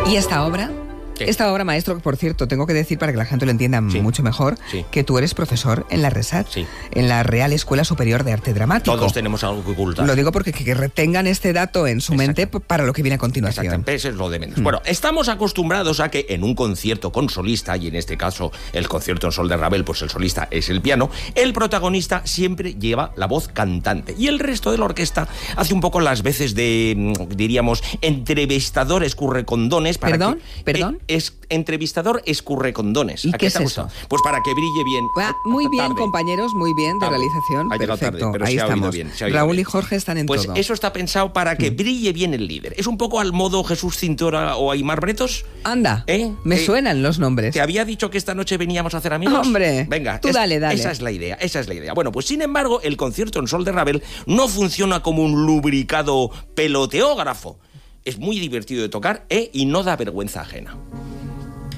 ¿Y esta obra? Esta obra, maestro, por cierto, tengo que decir para que la gente lo entienda mucho mejor, que tú eres profesor en la RESAT, en la Real Escuela Superior de Arte Dramático. Todos tenemos algo que ocultar. Lo digo porque que retengan este dato en su mente para lo que viene a continuación. Exactamente, eso es lo de menos. Bueno, estamos acostumbrados a que en un concierto con solista, y en este caso el concierto en sol de Ravel, pues el solista es el piano, el protagonista siempre lleva la voz cantante y el resto de la orquesta hace un poco las veces de, diríamos, entrevistador escurrecondones. ¿Perdón? Es entrevistador escurrecondones. ¿Y qué es eso? Pues para que brille bien. Muy bien, compañeros, muy bien, de realización. Perfecto, ahí estamos. Raúl y Jorge están en todo. Pues eso está pensado para que brille bien el líder. Es un poco al modo Jesús Cintora o Aimar Bretos. Anda, me suenan los nombres. ¿Te había dicho que esta noche veníamos a hacer amigos? Hombre, venga, tú dale. Esa es la idea. Bueno, pues sin embargo, el concierto en sol de Ravel no funciona como un lubricado peloteógrafo. Es muy divertido de tocar y no da vergüenza ajena.